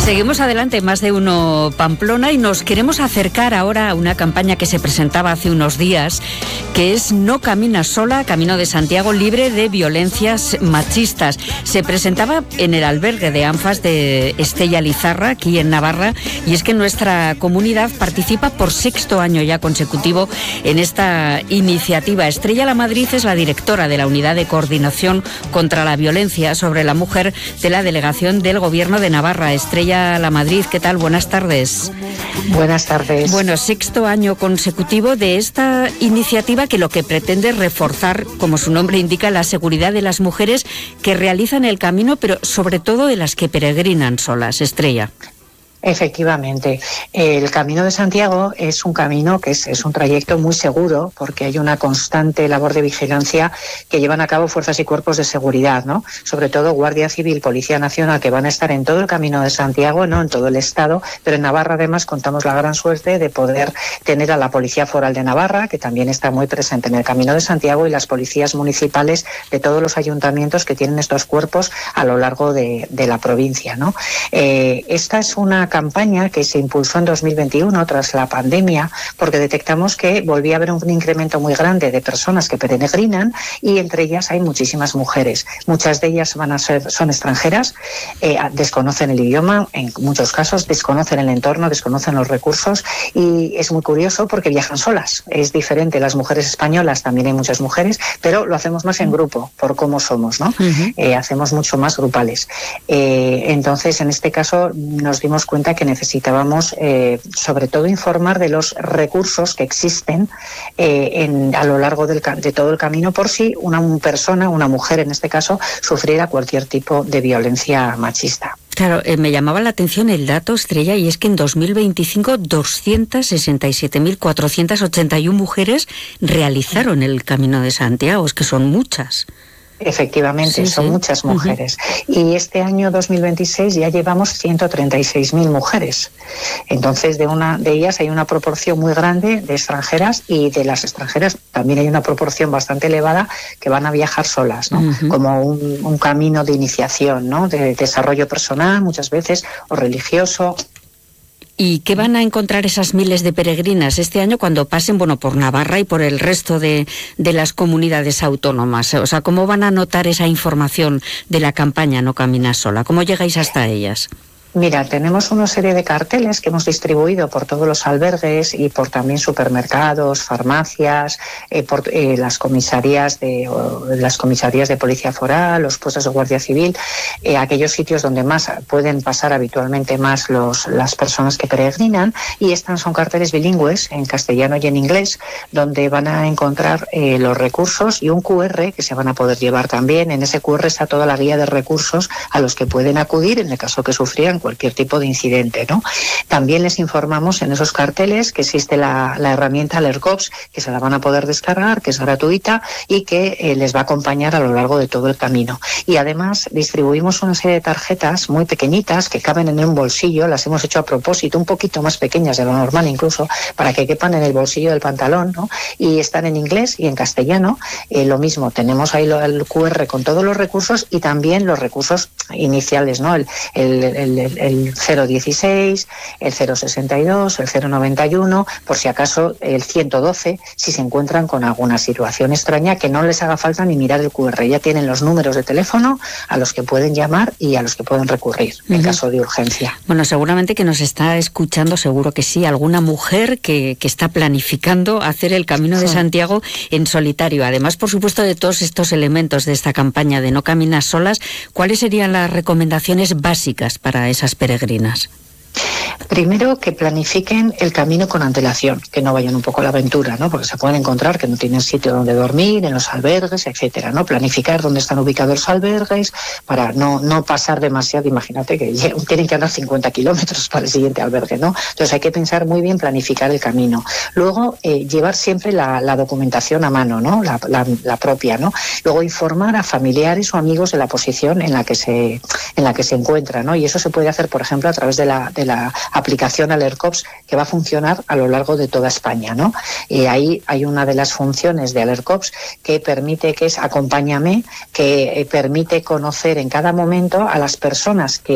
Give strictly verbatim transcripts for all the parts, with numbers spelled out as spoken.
Seguimos adelante, Más de Uno Pamplona, y nos queremos acercar ahora a una campaña que se presentaba hace unos días, que es No Caminas Sola, Camino de Santiago libre de violencias machistas. Se presentaba en el albergue de ANFAS de Estella Lizarra, aquí en Navarra, y es que nuestra comunidad participa por sexto año ya consecutivo en esta iniciativa. Estrella Lamadrid es la directora de la Unidad de Coordinación contra la Violencia sobre la Mujer de la Delegación del Gobierno de Navarra. Estrella Lamadrid, ¿qué tal? Buenas tardes. Buenas tardes. Bueno, sexto año consecutivo de esta iniciativa que lo que pretende es reforzar, como su nombre indica, la seguridad de las mujeres que realizan el camino, pero sobre todo de las que peregrinan solas. Estrella. Efectivamente, el Camino de Santiago es un camino que es, es un trayecto muy seguro, porque hay una constante labor de vigilancia que llevan a cabo fuerzas y cuerpos de seguridad, ¿no? Sobre todo Guardia Civil, Policía Nacional, que van a estar en todo el Camino de Santiago, no en todo el estado, pero en Navarra además contamos la gran suerte de poder tener a la Policía Foral de Navarra, que también está muy presente en el Camino de Santiago, y las policías municipales de todos los ayuntamientos que tienen estos cuerpos a lo largo de, de la provincia, ¿no? Eh, esta es una campaña que se impulsó en dos mil veintiuno tras la pandemia, porque detectamos que volvía a haber un incremento muy grande de personas que peregrinan, y entre ellas hay muchísimas mujeres. Muchas de ellas van a ser, son extranjeras, eh, desconocen el idioma, en muchos casos desconocen el entorno, desconocen los recursos, y es muy curioso porque viajan solas. Es diferente las mujeres españolas, también hay muchas mujeres, pero lo hacemos más en grupo, por cómo somos, ¿no? Uh-huh. Eh, hacemos mucho más grupales. Eh, entonces, en este caso, nos dimos cuenta que necesitábamos eh, sobre todo informar de los recursos que existen eh, en, a lo largo del, de todo el camino, por si una persona, una mujer en este caso, sufriera cualquier tipo de violencia machista. Claro, eh, me llamaba la atención el dato, Estrella, y es que en dos mil veinticinco doscientas sesenta y siete mil cuatrocientas ochenta y una mujeres realizaron el Camino de Santiago, es que son muchas. Efectivamente, sí, son sí. muchas mujeres. Uh-huh. Y este año dos mil veintiséis ya llevamos ciento treinta y seis mil mujeres. Entonces, de una de ellas hay una proporción muy grande de extranjeras, y de las extranjeras también hay una proporción bastante elevada que van a viajar solas, ¿no? Uh-huh. Como un, un camino de iniciación, ¿no? De desarrollo personal, muchas veces, o religioso. ¿Y qué van a encontrar esas miles de peregrinas este año cuando pasen, bueno, por Navarra y por el resto de, de las comunidades autónomas? O sea, ¿cómo van a notar esa información de la campaña No Caminas Sola? ¿Cómo llegáis hasta ellas? Mira, tenemos una serie de carteles que hemos distribuido por todos los albergues y por también supermercados, farmacias, eh, por eh, las comisarías de o, las comisarías de Policía Foral, los puestos de Guardia Civil, eh, aquellos sitios donde más pueden pasar habitualmente más los las personas que peregrinan, y estos son carteles bilingües en castellano y en inglés, donde van a encontrar eh, los recursos y un cu erre que se van a poder llevar también. En ese cu erre está toda la guía de recursos a los que pueden acudir en el caso que sufrieran cualquier tipo de incidente, ¿no? También les informamos en esos carteles que existe la, la herramienta AlertCops, que se la van a poder descargar, que es gratuita y que eh, les va a acompañar a lo largo de todo el camino. Y además distribuimos una serie de tarjetas muy pequeñitas que caben en un bolsillo, las hemos hecho a propósito, un poquito más pequeñas de lo normal incluso, para que quepan en el bolsillo del pantalón, ¿no? Y están en inglés y en castellano. Eh, lo mismo, tenemos ahí lo, el cu erre con todos los recursos y también los recursos iniciales, ¿no? El, el, el, el el cero dieciséis, el cero sesenta y dos, el cero noventa y uno, por si acaso el ciento doce, si se encuentran con alguna situación extraña, que no les haga falta ni mirar el cu erre. Ya tienen los números de teléfono a los que pueden llamar y a los que pueden recurrir en uh-huh. caso de urgencia. Bueno, seguramente que nos está escuchando, seguro que sí, alguna mujer que, que está planificando hacer el Camino de sí. Santiago en solitario. Además, por supuesto, de todos estos elementos de esta campaña de No Caminas Solas, ¿cuáles serían las recomendaciones básicas para esas peregrinas? Primero, que planifiquen el camino con antelación, que no vayan un poco a la aventura, ¿no? Porque se pueden encontrar que no tienen sitio donde dormir, en los albergues, etcétera, ¿no? Planificar dónde están ubicados los albergues para no, no pasar demasiado. Imagínate que tienen que andar cincuenta kilómetros para el siguiente albergue, ¿no? Entonces hay que pensar muy bien, planificar el camino. Luego, eh, llevar siempre la, la documentación a mano, ¿no? La, la, la propia, ¿no? Luego informar a familiares o amigos de la posición en la que se, en la que se encuentra, ¿no? Y eso se puede hacer, por ejemplo, a través de la, de la aplicación AlertCops, que va a funcionar a lo largo de toda España, ¿no? Y ahí hay una de las funciones de AlertCops que permite, que es Acompáñame, que permite conocer en cada momento a las personas que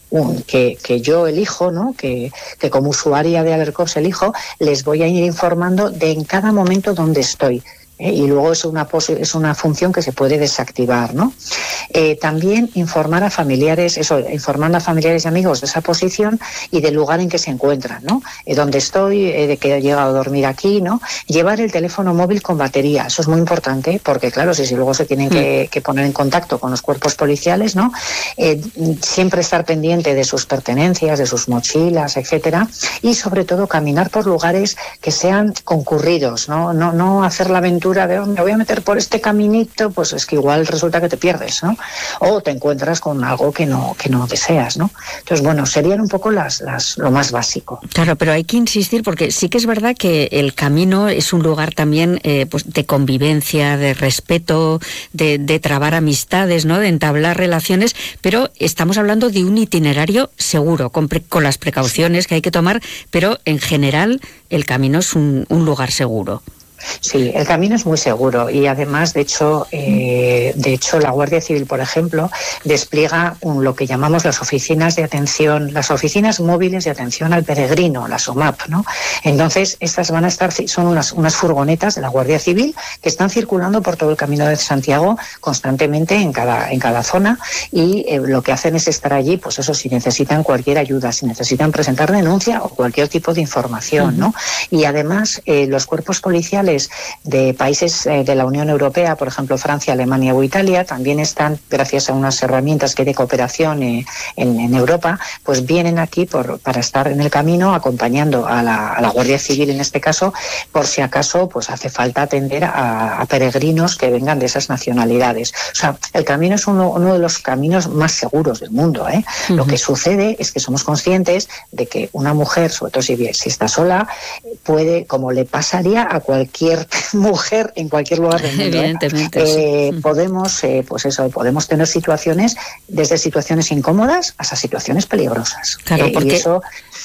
un, que, que yo elijo, ¿no? que, que como usuaria de AlertCops elijo, les voy a ir informando de en cada momento dónde estoy. ¿eh? Y luego es una, es una función que se puede desactivar, ¿no? Eh, también informar a familiares, eso, informar a familiares y amigos de esa posición y del lugar en que se encuentran, ¿no? Eh, dónde estoy, eh, de que he llegado a dormir aquí, ¿no? Llevar el teléfono móvil con batería, eso es muy importante, porque claro, si, si luego se tienen que, que poner en contacto con los cuerpos policiales, ¿no? Eh, siempre estar pendiente de sus pertenencias, de sus mochilas, etcétera, y sobre todo caminar por lugares que sean concurridos, ¿no? No, no hacer la aventura de, oh, me voy a meter por este caminito, pues es que igual resulta que te pierdes, ¿no? O te encuentras con algo que no que no deseas, ¿no? Entonces, bueno, serían un poco las, las lo más básico. Claro, pero hay que insistir porque sí que es verdad que el camino es un lugar también eh, pues de convivencia, de respeto, de, de trabar amistades, ¿no? De entablar relaciones, pero estamos hablando de un itinerario seguro, con, pre, con las precauciones que hay que tomar, pero en general el camino es un, un lugar seguro. Sí, el camino es muy seguro y además, de hecho, eh, de hecho, la Guardia Civil, por ejemplo, despliega un, lo que llamamos las oficinas de atención, las oficinas móviles de atención al peregrino, las O M A P, ¿no? Entonces, estas van a estar, son unas, unas furgonetas de la Guardia Civil que están circulando por todo el Camino de Santiago constantemente en cada, en cada zona y eh, lo que hacen es estar allí, pues eso, si necesitan cualquier ayuda, si necesitan presentar denuncia o cualquier tipo de información, uh-huh. ¿no? Y además, eh, los cuerpos policiales de países eh, de la Unión Europea, por ejemplo Francia, Alemania o Italia, también están, gracias a unas herramientas que hay de cooperación eh, en, en Europa, pues vienen aquí por, para estar en el camino acompañando a la, a la Guardia Civil en este caso, por si acaso pues hace falta atender a, a peregrinos que vengan de esas nacionalidades. O sea, el camino es uno, uno de los caminos más seguros del mundo, ¿eh? Uh-huh. Lo que sucede es que somos conscientes de que una mujer, sobre todo si, si está sola, puede, como le pasaría a cualquier cualquier mujer en cualquier lugar del mundo. Evidentemente, eh, sí. Podemos, eh, pues eso, podemos tener situaciones, desde situaciones incómodas hasta situaciones peligrosas. Claro, eh, porque y eso,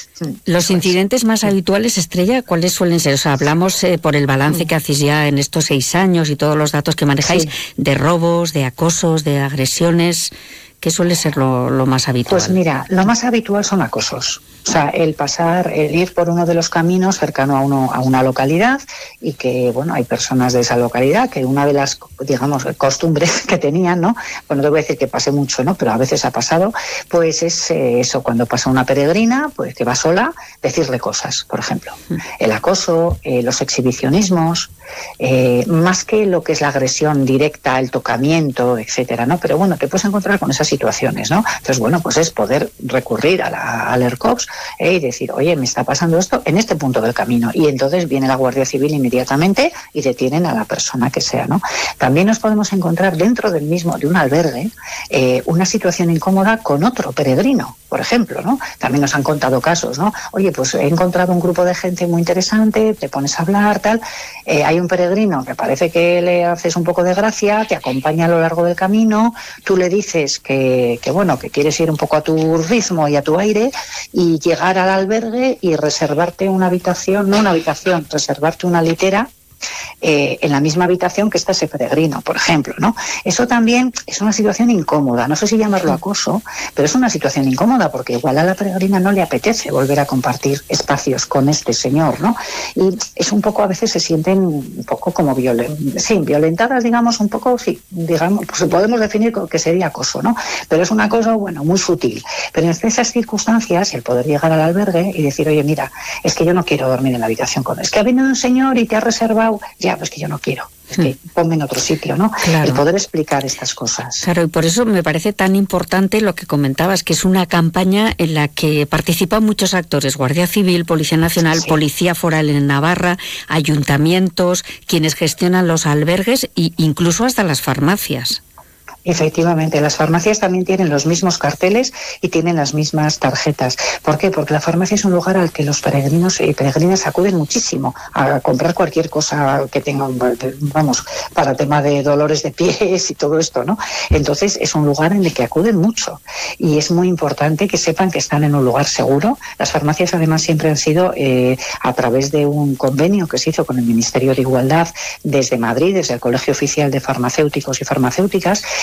los pues, incidentes más habituales, Estrella, ¿cuáles suelen ser? O sea, hablamos eh, por el balance que hacéis ya en estos seis años y todos los datos que manejáis, sí. de robos, de acosos, de agresiones. ¿Qué suele ser lo, lo más habitual? Pues mira, lo más habitual son acosos. O sea, el pasar, el ir por uno de los caminos cercano a uno a una localidad y que, bueno, hay personas de esa localidad que una de las, digamos, costumbres que tenían, ¿no? Bueno, no te voy a decir que pase mucho, ¿no? Pero a veces ha pasado, pues es eh, eso, cuando pasa una peregrina, pues que va sola, decirle cosas, por ejemplo. El acoso, eh, los exhibicionismos, eh, más que lo que es la agresión directa, el tocamiento, etcétera, ¿no? Pero bueno, te puedes encontrar con esas situaciones, ¿no? Entonces, bueno, pues es poder recurrir a la a AlertCops eh, y decir, oye, me está pasando esto en este punto del camino. Y entonces viene la Guardia Civil inmediatamente y detienen a la persona que sea, ¿no? También nos podemos encontrar dentro del mismo, de un albergue, eh, una situación incómoda con otro peregrino, por ejemplo, ¿no? También nos han contado casos, ¿no? Oye, pues he encontrado un grupo de gente muy interesante, te pones a hablar, tal, eh, hay un peregrino que parece que le haces un poco de gracia, te acompaña a lo largo del camino, tú le dices que, que bueno, que quieres ir un poco a tu ritmo y a tu aire y llegar al albergue y reservarte una habitación, no una habitación, reservarte una litera Eh, en la misma habitación que está ese peregrino, por ejemplo, ¿no? Eso también es una situación incómoda, no sé si llamarlo acoso, pero es una situación incómoda porque igual a la peregrina no le apetece volver a compartir espacios con este señor, ¿no? Y es un poco, a veces se sienten un poco como violen- sí, violentadas, digamos, un poco, sí, digamos, pues podemos definir que sería acoso, ¿no? Pero es un acoso, bueno, muy sutil. Pero en esas circunstancias, el poder llegar al albergue y decir, oye, mira, es que yo no quiero dormir en la habitación con él, es que ha venido un señor y te ha reservado, ya, pues que yo no quiero, es que ponme en otro sitio, ¿no? Claro. El poder explicar estas cosas. Claro, y por eso me parece tan importante lo que comentabas, que es una campaña en la que participan muchos actores, Guardia Civil, Policía Nacional, sí. Policía Foral en Navarra, ayuntamientos, quienes gestionan los albergues e incluso hasta las farmacias. Efectivamente, las farmacias también tienen los mismos carteles y tienen las mismas tarjetas. ¿Por qué? Porque la farmacia es un lugar al que los peregrinos y peregrinas acuden muchísimo a comprar cualquier cosa que tengan, vamos, para tema de dolores de pies y todo esto, ¿no? Entonces es un lugar en el que acuden mucho y es muy importante que sepan que están en un lugar seguro. Las farmacias además siempre han sido eh, a través de un convenio que se hizo con el Ministerio de Igualdad desde Madrid, desde el Colegio Oficial de Farmacéuticos y Farmacéuticas,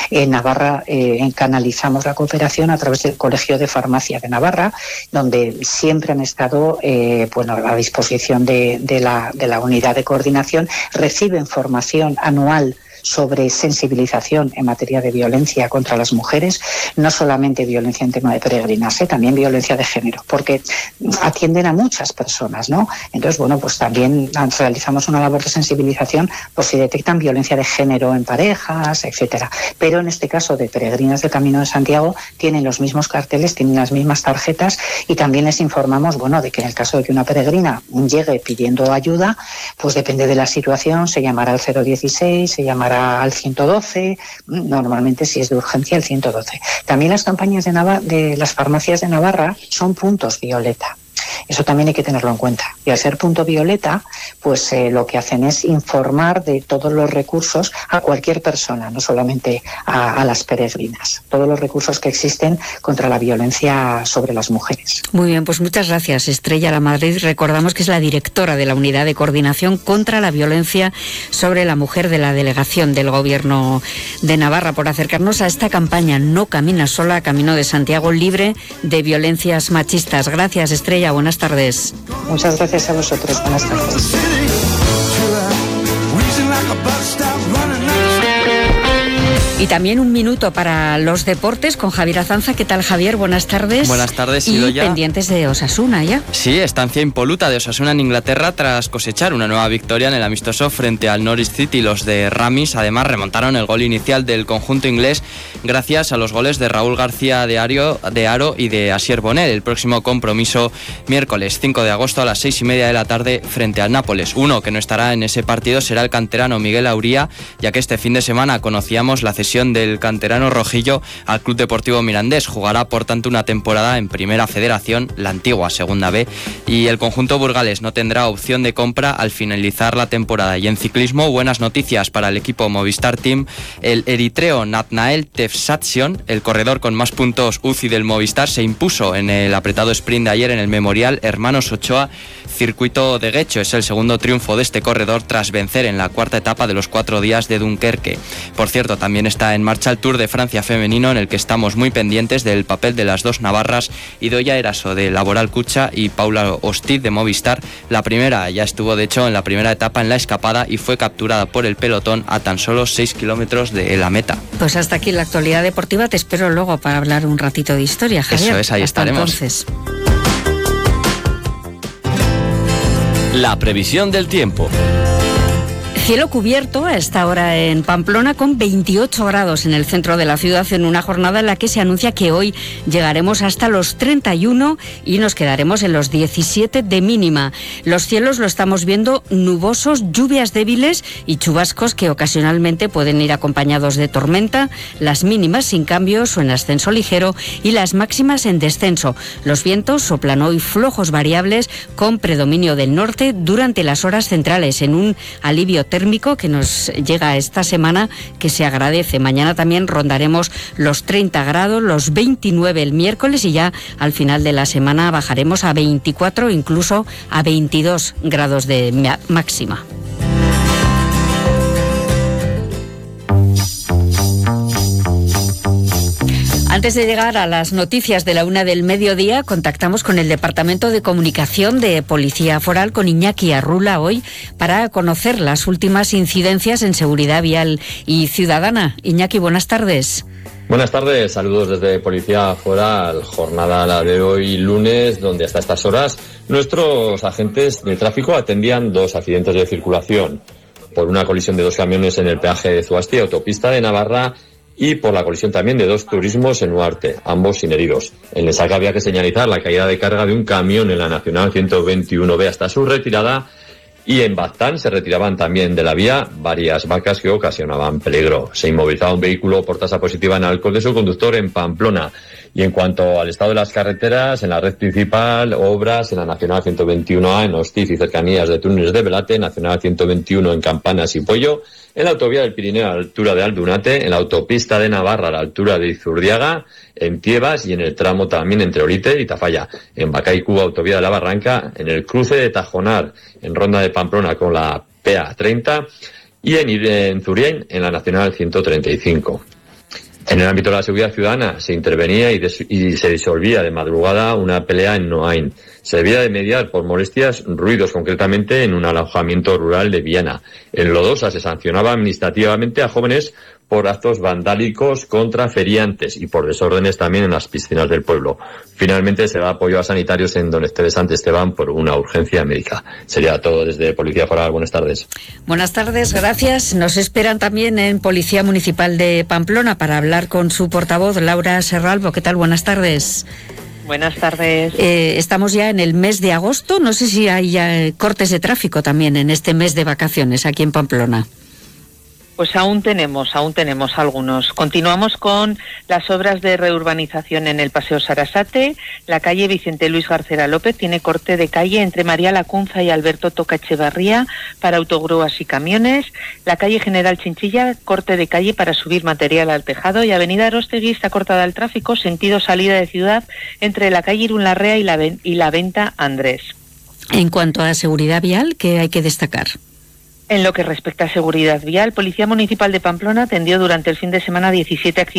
En Navarra eh, canalizamos la cooperación a través del Colegio de Farmacia de Navarra, donde siempre han estado eh, bueno, a disposición de, de, la, de la unidad de coordinación. Reciben formación anual sobre sensibilización en materia de violencia contra las mujeres, no solamente violencia en tema de peregrinaje, también violencia de género, porque atienden a muchas personas, ¿no? Entonces, bueno, pues también realizamos una labor de sensibilización por si detectan violencia de género en parejas, etcétera. Pero en este caso de peregrinas del Camino de Santiago tienen los mismos carteles, tienen las mismas tarjetas y también les informamos, bueno, de que en el caso de que una peregrina llegue pidiendo ayuda, pues depende de la situación, se llamará al cero dieciséis, se llamará al ciento doce, normalmente si es de urgencia el ciento doce. También las campañas de, Navarra, de las farmacias de Navarra son puntos violeta. Eso también hay que tenerlo en cuenta. Y al ser punto violeta, pues eh, lo que hacen es informar de todos los recursos a cualquier persona, no solamente a, a las peregrinas. Todos los recursos que existen contra la violencia sobre las mujeres. Muy bien, pues muchas gracias, Estrella Lamadrid. Recordamos que es la directora de la Unidad de Coordinación contra la Violencia sobre la Mujer de la Delegación del Gobierno de Navarra, por acercarnos a esta campaña No Caminas Sola, Camino de Santiago, libre de violencias machistas. Gracias, Estrella. Buenas tardes. Muchas gracias a vosotros. Buenas tardes. Y también un minuto para los deportes con Javier Azanza. ¿Qué tal, Javier? Buenas tardes. Buenas tardes, y Idoia. Pendientes de Osasuna ya. Sí, estancia impoluta de Osasuna en Inglaterra tras cosechar una nueva victoria en el amistoso frente al Norwich City. Los de Ramis además remontaron el gol inicial del conjunto inglés gracias a los goles de Raúl García de Aro, de Aro y de Asier Bonet. El próximo compromiso miércoles cinco de agosto a las seis y media de la tarde frente al Nápoles. Uno que no estará en ese partido será el canterano Miguel Auría, ya que este fin de semana conocíamos la cesión del canterano rojillo al Club Deportivo Mirandés. Jugará por tanto una temporada en Primera Federación, la antigua Segunda B, y el conjunto burgalés no tendrá opción de compra al finalizar la temporada. Y en ciclismo, buenas noticias para el equipo Movistar Team. El eritreo Nathanael Tefsatsion, el corredor con más puntos U C I del Movistar, se impuso en el apretado sprint de ayer en el Memorial Hermanos Ochoa, circuito de Guecho. Es el segundo triunfo de este corredor tras vencer en la cuarta etapa de los cuatro días de Dunkerque. Por cierto, también está en marcha el Tour de Francia femenino, en el que estamos muy pendientes del papel de las dos navarras, Idoia Eraso de Laboral Cucha y Paula Hostiz de Movistar. La primera ya estuvo de hecho en la primera etapa en la escapada y fue capturada por el pelotón a tan solo seis kilómetros de la meta. Pues hasta aquí la actualidad deportiva. Te espero luego para hablar un ratito de historia, Javier. Eso es, ahí hasta estaremos. Entonces. La previsión del tiempo. Cielo cubierto a esta hora en Pamplona con veintiocho grados en el centro de la ciudad, en una jornada en la que se anuncia que hoy llegaremos hasta los treinta y uno y nos quedaremos en los diecisiete de mínima. Los cielos lo estamos viendo nubosos, lluvias débiles y chubascos que ocasionalmente pueden ir acompañados de tormenta, las mínimas sin cambios o en ascenso ligero y las máximas en descenso. Los vientos soplan hoy flojos variables con predominio del norte durante las horas centrales, en un alivio térmico que nos llega esta semana que se agradece. Mañana también rondaremos los treinta grados, los veintinueve el miércoles y ya al final de la semana bajaremos a veinticuatro, incluso a veintidós grados de máxima. Antes de llegar a las noticias de la una del mediodía, contactamos con el Departamento de Comunicación de Policía Foral, con Iñaki Arrula, hoy para conocer las últimas incidencias en seguridad vial y ciudadana. Iñaki, buenas tardes. Buenas tardes, saludos desde Policía Foral. Jornada la de hoy lunes, donde hasta estas horas nuestros agentes de tráfico atendían dos accidentes de circulación. Por una colisión de dos camiones en el peaje de Zuasti, autopista de Navarra, y por la colisión también de dos turismos en Huarte, ambos sin heridos. En Lesaca había que señalizar la caída de carga de un camión en la Nacional ciento veintiuno B hasta su retirada, y en Baztán se retiraban también de la vía varias vacas que ocasionaban peligro. Se inmovilizaba un vehículo por tasa positiva en alcohol de su conductor en Pamplona. Y en cuanto al estado de las carreteras, en la red principal, obras en la Nacional ciento veintiuno A en Hostiz y cercanías de túneles de Velate, Nacional ciento veintiuno en Campanas y Puello, en la autovía del Pirineo a la altura de Aldunate, en la autopista de Navarra a la altura de Izurdiaga, en Tiebas y en el tramo también entre Orite y Tafalla, en Bacaicu, autovía de la Barranca, en el cruce de Tajonar, en Ronda de Pamplona con la P A treinta y en, en Zurién, en la Nacional ciento treinta y cinco. En el ámbito de la seguridad ciudadana se intervenía y, des- y se disolvía de madrugada una pelea en Noain. Se debía de mediar por molestias, ruidos, concretamente en un alojamiento rural de Viana. En Lodosa se sancionaba administrativamente a jóvenes por actos vandálicos contra feriantes y por desórdenes también en las piscinas del pueblo. Finalmente se da apoyo a sanitarios en Don Esteban Sant Esteban por una urgencia médica. Sería todo desde Policía Foral. Buenas tardes. Buenas tardes, gracias. Nos esperan también en Policía Municipal de Pamplona para hablar con su portavoz, Laura Serralbo. ¿Qué tal? Buenas tardes. Buenas tardes. Eh, estamos ya en el mes de agosto. No sé si hay ya cortes de tráfico también en este mes de vacaciones aquí en Pamplona. Pues aún tenemos, aún tenemos algunos. Continuamos con las obras de reurbanización en el Paseo Sarasate. La calle Vicente Luis Garcera López tiene corte de calle entre María Lacunza y Alberto Toca Echevarría para autogrúas y camiones. La calle General Chinchilla, corte de calle para subir material al tejado. Y Avenida Arostegui está cortada al tráfico, sentido salida de ciudad, entre la calle Irún Larrea y la, y la Venta Andrés. En cuanto a seguridad vial, ¿qué hay que destacar? En lo que respecta a seguridad vial, Policía Municipal de Pamplona atendió durante el fin de semana diecisiete accidentes